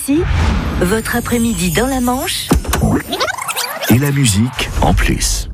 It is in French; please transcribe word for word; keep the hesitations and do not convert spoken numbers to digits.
ici, votre après-midi dans la Manche. Et la musique en plus.